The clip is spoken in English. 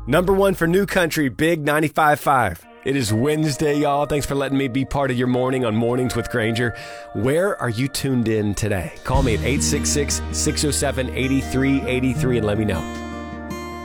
Number one for New Country, Big 95.5. It is Wednesday, y'all. Thanks for letting me be part of your morning on Mornings with Granger. Where are you tuned in today? Call me at 866-607-8383 and let me know.